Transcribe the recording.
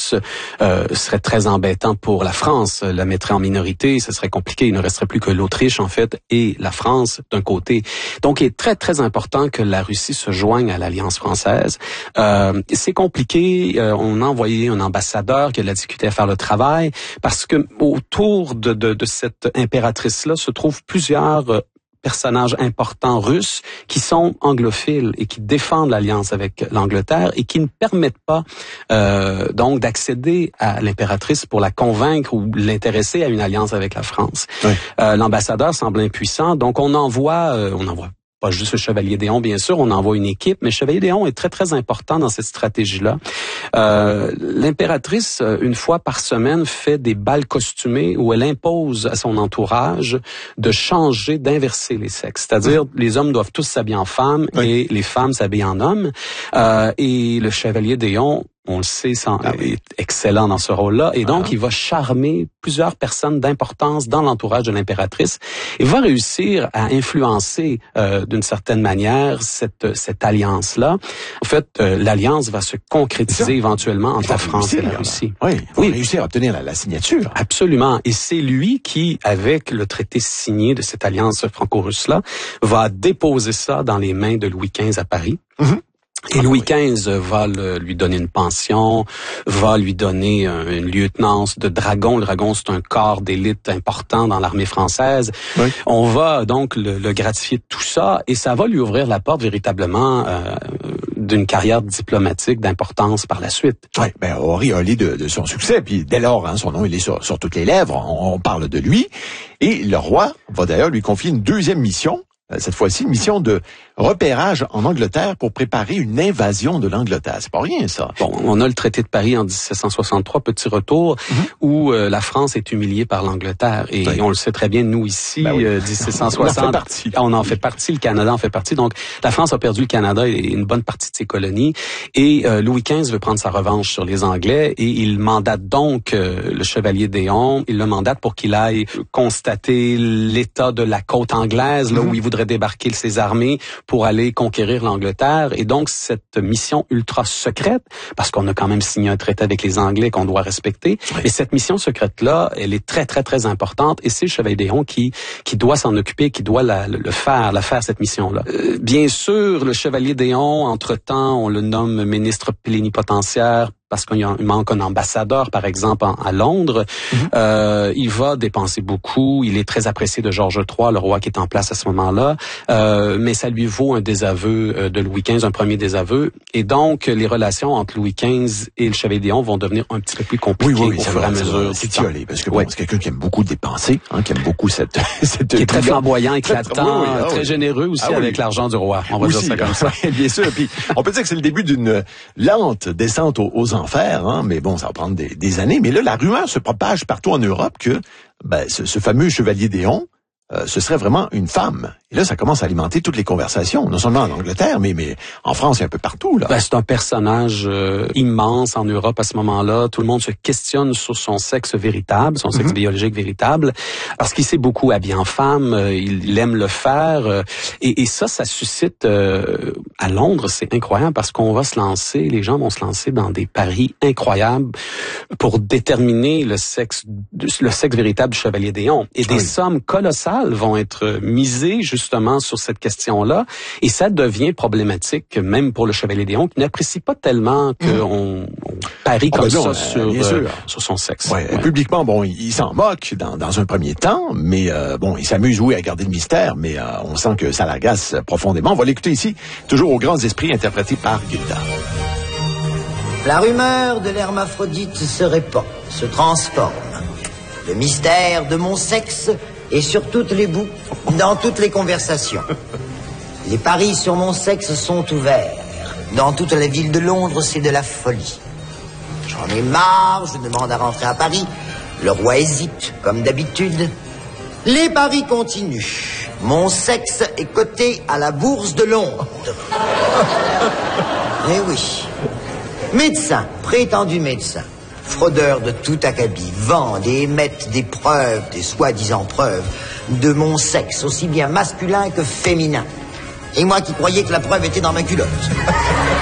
russe serait très embêtant pour la France, la mettrait en minorité, ce serait compliqué, il ne resterait plus que l'Autriche en fait et la France d'un côté. Donc il est très très important que la Russie se joigne à l'Alliance française. C'est compliqué, on a envoyé un ambassadeur qui a de la difficulté à faire le travail parce que autour de cette impératrice-là se trouvent plusieurs personnages importants russes qui sont anglophiles et qui défendent l'alliance avec l'Angleterre et qui ne permettent pas donc d'accéder à l'impératrice pour la convaincre ou l'intéresser à une alliance avec la France. Oui. L'ambassadeur semble impuissant, donc on envoie pas juste le Chevalier d'Éon, bien sûr, on envoie une équipe, mais le Chevalier d'Éon est très, très important dans cette stratégie-là. L'impératrice, une fois par semaine, fait des bals costumés où elle impose à son entourage de changer, d'inverser les sexes. C'est-à-dire, les hommes doivent tous s'habiller en femmes et les femmes s'habillent en hommes. Et le Chevalier d'Éon, on le sait, est excellent dans ce rôle-là. Et donc, il va charmer plusieurs personnes d'importance dans l'entourage de l'impératrice et va réussir à influencer d'une certaine manière cette alliance-là. En fait, l'alliance va se concrétiser éventuellement entre la France et la Russie. Oui, il va réussir à obtenir la signature. Absolument. Et c'est lui qui, avec le traité signé de cette alliance franco-russe-là, va déposer ça dans les mains de Louis XV à Paris. Et Louis XV va lui donner une pension, va lui donner une lieutenance de dragon. Le dragon, c'est un corps d'élite important dans l'armée française. Oui. On va donc le gratifier de tout ça et ça va lui ouvrir la porte véritablement d'une carrière diplomatique d'importance par la suite. Oui, Henri a de son succès, puis dès lors, son nom il est sur toutes les lèvres, on parle de lui. Et le roi va d'ailleurs lui confier une deuxième mission. Cette fois-ci, une mission de repérage en Angleterre pour préparer une invasion de l'Angleterre. C'est pas rien, ça. Bon, on a le traité de Paris en 1763, petit retour, où la France est humiliée par l'Angleterre. Et on le sait très bien, nous ici, 1760, on en fait partie, le Canada en fait partie. Donc, la France a perdu le Canada et une bonne partie de ses colonies. Et Louis XV veut prendre sa revanche sur les Anglais et il mandate donc le Chevalier d'Éon. Il le mandate pour qu'il aille constater l'état de la côte anglaise, là où il voudrait débarquer ses armées pour aller conquérir l'Angleterre. Et donc, cette mission ultra secrète, parce qu'on a quand même signé un traité avec les Anglais qu'on doit respecter, mais cette mission secrète-là, elle est très, très, très importante et c'est le Chevalier d'Éon qui doit s'en occuper, qui doit la faire, cette mission-là. Bien sûr, le Chevalier d'Éon, entre-temps, on le nomme ministre plénipotentiaire, parce qu'il manque un ambassadeur, par exemple, à Londres. Il va dépenser beaucoup. Il est très apprécié de Georges III, le roi qui est en place à ce moment-là. Mais ça lui vaut un désaveu de Louis XV, un premier désaveu. Et donc, les relations entre Louis XV et le Chevalier d'Éon vont devenir un petit peu plus compliquées au fur et à mesure. C'est tiolé, parce que c'est quelqu'un qui aime beaucoup dépenser, qui aime beaucoup cette qui est très flamboyant, éclatant, très généreux aussi avec l'argent du roi. On va dire ça comme ça. Bien sûr. Puis, on peut dire que c'est le début d'une lente descente aux enfers, mais bon, ça va prendre des années. Mais là, la rumeur se propage partout en Europe que ce fameux Chevalier d'Éon, ce serait vraiment une femme. Et là, ça commence à alimenter toutes les conversations, non seulement en Angleterre, mais en France et un peu partout, là. C'est un personnage immense en Europe à ce moment-là. Tout le monde se questionne sur son sexe véritable, son sexe biologique véritable, parce qu'il s'est beaucoup habillé en femme, il aime le faire. Et ça suscite à Londres, c'est incroyable, parce qu'on va se lancer, les gens vont se lancer dans des paris incroyables pour déterminer le sexe véritable du Chevalier d'Éon. Et des sommes colossales vont être misées justement sur cette question-là, et ça devient problématique même pour le Chevalier d'Éon qui n'apprécie pas tellement qu'on parie comme ça sur son sexe. Publiquement, il s'en moque dans un premier temps, mais il s'amuse à garder le mystère, mais on sent que ça l'agace profondément. On va l'écouter ici, toujours aux grands esprits, interprété par Gilda. La rumeur de l'hermaphrodite se répand, se transforme. Le mystère de mon sexe est sur toutes les bouts, dans toutes les conversations. Les paris sur mon sexe sont ouverts. Dans toute la ville de Londres, c'est de la folie. J'en ai marre, je demande à rentrer à Paris. Le roi hésite, comme d'habitude. Les paris continuent. Mon sexe est coté à la bourse de Londres. Eh oui. Médecins, prétendus médecins, fraudeurs de tout acabit, vendent et émettent des preuves, des soi-disant preuves, de mon sexe, aussi bien masculin que féminin. Et moi qui croyais que la preuve était dans ma culotte.